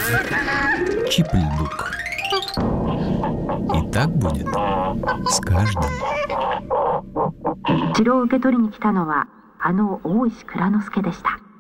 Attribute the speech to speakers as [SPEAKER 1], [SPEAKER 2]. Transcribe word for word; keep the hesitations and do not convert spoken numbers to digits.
[SPEAKER 1] Чипльдук. И так будет с каждым.
[SPEAKER 2] 城を受け取りに来たのはあの大石内蔵之助でした。